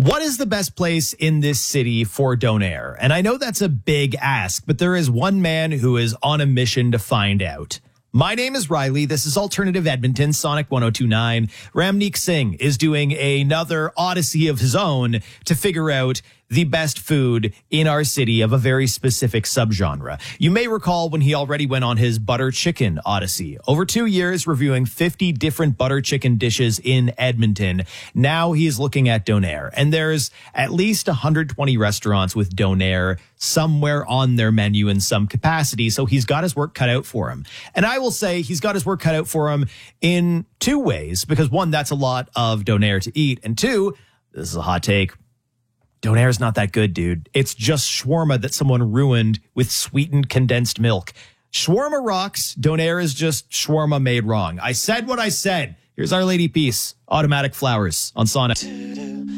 What is the best place in this city for Donair? And I know that's a big ask, but there is one man who is on a mission to find out. My name is Riley. This is Alternative Edmonton, Sonic 102.9. Ramneek Singh is doing another odyssey of his own to figure out the best food in our city of a very specific subgenre. You may recall when he already went on his butter chicken odyssey. Over 2 years, reviewing 50 different butter chicken dishes in Edmonton. Now he's looking at Donair. And there's at least 120 restaurants with Donair somewhere on their menu in some capacity. So he's got his work cut out for him. And I will say he's got his work cut out for him in two ways. Because one, that's a lot of Donair to eat. And two, this is a hot take, Donair is not that good, dude. It's just shawarma that someone ruined with sweetened condensed milk. Shawarma rocks. Donair is just shawarma made wrong. I said what I said. Here's Our Lady Peace. Automatic Flowers on Sonic.